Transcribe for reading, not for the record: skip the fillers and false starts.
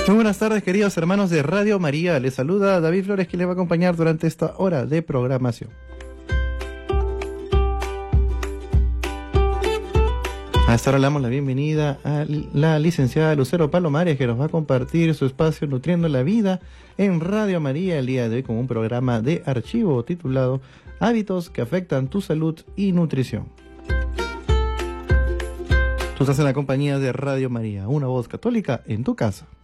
Muy buenas tardes, queridos hermanos de Radio María. Les saluda David Flores, que les va a acompañar durante esta hora de programación. A esta hora le damos la bienvenida a la licenciada Lucero Palomares, que nos va a compartir su espacio Nutriendo la Vida en Radio María el día de hoy con un programa de archivo titulado Hábitos que afectan tu salud y nutrición. Tú estás en la compañía de Radio María, una voz católica en tu casa.